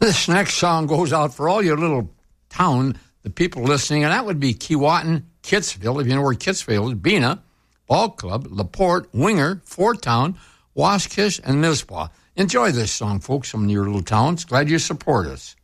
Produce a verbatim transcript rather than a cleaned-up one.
This next song goes out for all your little town, the people listening, and that would be Keewatin, Kitsville, if you know where Kitsville is, Bena, Ball Club, LaPorte, Winger, Fort Town, Waskish, and Mizpah. Enjoy this song, folks, from your little towns. Glad you support us.